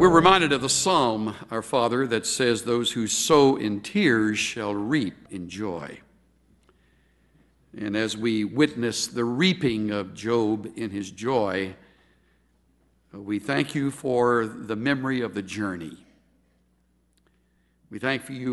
reminded of the psalm, our Father, that says, "Those who sow in tears shall reap in joy." And as we witness the reaping of Job in his joy, we thank you for the memory of the journey. We thank you